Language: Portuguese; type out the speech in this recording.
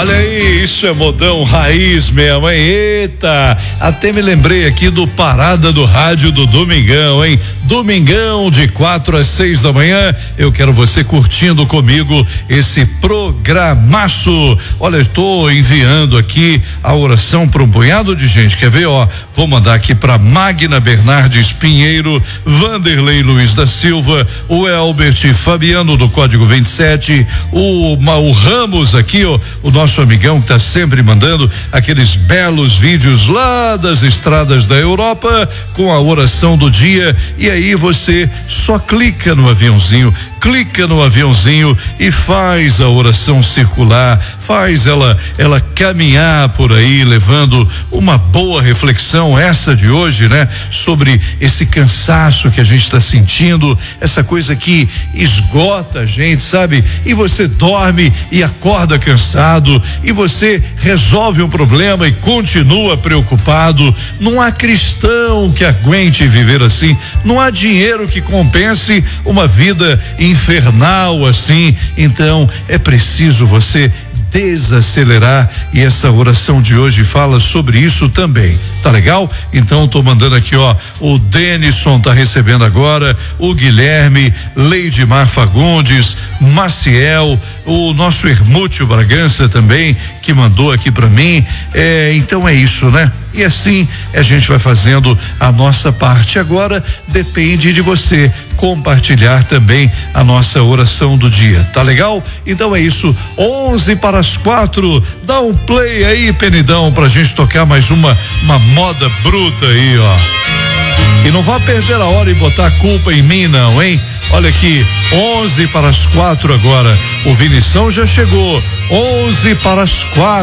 Olha aí, isso é modão raiz mesmo, hein? Eita, até me lembrei aqui do Parada do Rádio do Domingão, hein? Domingão de 4 às 6 da manhã, eu quero você curtindo comigo esse programaço. Olha, estou enviando aqui a oração para um punhado de gente, quer ver, ó? Vou mandar aqui para Magna Bernardes Pinheiro, Vanderlei Luiz da Silva, o Elbert Fabiano do Código 27, o Ramos aqui, ó, o nosso amigão que tá sempre mandando aqueles belos vídeos lá das estradas da Europa com a oração do dia, e aí você só clica no aviãozinho e faz a oração circular, faz ela caminhar por aí, levando uma boa reflexão, essa de hoje, né? Sobre esse cansaço que a gente está sentindo, essa coisa que esgota a gente, sabe? E você dorme e acorda cansado, e você resolve um problema e continua preocupado. Não há cristão que aguente viver assim, não há dinheiro que compense uma vida infernal assim. Então é preciso você desacelerar, e essa oração de hoje fala sobre isso também, tá legal? Então tô mandando aqui, ó, o Denison tá recebendo agora, o Guilherme, Leidmar Fagundes, Maciel, o nosso Hermúcio Bragança também, que mandou aqui para mim. Então é isso, né? E assim a gente vai fazendo a nossa parte. Agora depende de você compartilhar também a nossa oração do dia, tá legal? Então é isso, 11:45, dá um play aí, Penidão, pra gente tocar mais uma moda bruta aí, ó. E não vá perder a hora e botar a culpa em mim não, hein? Olha aqui, 11:45 agora, o Vinição já chegou, 11:45.